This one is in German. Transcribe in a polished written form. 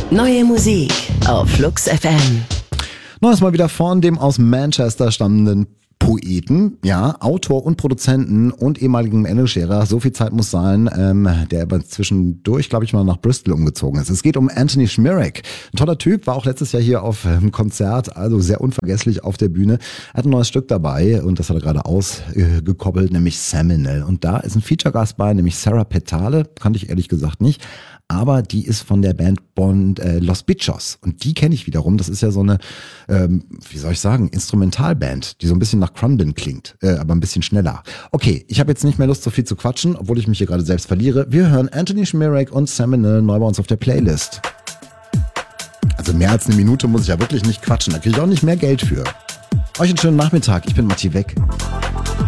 Neue Musik auf Flux FM. Neues Mal wieder von dem aus Manchester stammenden Poeten, ja, Autor und Produzenten und ehemaligen NL-Scherer, so viel Zeit muss sein, der aber zwischendurch, glaube ich, mal nach Bristol umgezogen ist. Es geht um Anthony Szmírek. Ein toller Typ, war auch letztes Jahr hier auf einem Konzert, also sehr unvergesslich auf der Bühne. Er hat ein neues Stück dabei und das hat er gerade ausgekoppelt, nämlich Seminole. Und da ist ein Feature-Gast bei, nämlich Sarah Petale, kannte ich ehrlich gesagt nicht. Aber die ist von der Band Los Bichos. Und die kenne ich wiederum. Das ist ja so eine, wie soll ich sagen, Instrumentalband, die so ein bisschen nach Crumbin klingt, aber ein bisschen schneller. Okay, ich habe jetzt nicht mehr Lust, so viel zu quatschen, obwohl ich mich hier gerade selbst verliere. Wir hören Anthony Szmírek und Seminole neu bei uns auf der Playlist. Also mehr als eine Minute muss ich ja wirklich nicht quatschen. Da kriege ich auch nicht mehr Geld für. Euch einen schönen Nachmittag. Ich bin Matti Weg.